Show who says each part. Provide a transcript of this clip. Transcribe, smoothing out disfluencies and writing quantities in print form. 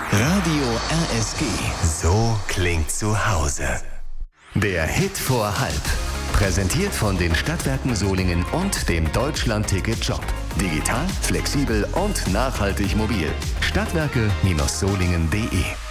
Speaker 1: Radio RSG. So klingt zu Hause. Der Hit vor halb. Präsentiert von den Stadtwerken Solingen und dem Deutschland-Ticket-Job. Digital, flexibel und nachhaltig mobil. Stadtwerke-solingen.de